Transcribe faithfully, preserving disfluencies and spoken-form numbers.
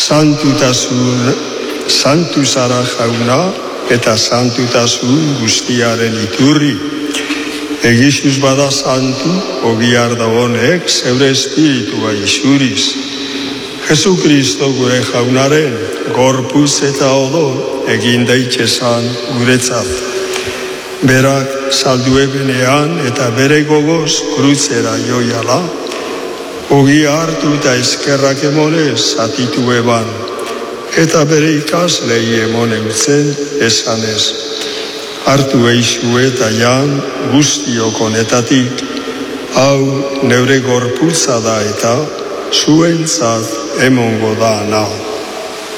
Santutasun, santu zara jauna eta santutasun guztiaren iturri. Egizuz bada santu, ogiar da honek zeure espiritua isuriz. Jesu Kristo gure jaunaren gorpuz eta odol egin daitezan guretzat. Berak salduebenean eta bere gogoz kruzera joiala, ogia hartu eta eskerrak emonez zatitu eban, eta bere ikaslei emonen zen esanez. Hartu eixu eta jan guztiok honetatik, hau neure gorputza da eta zuentzat emongo da nau.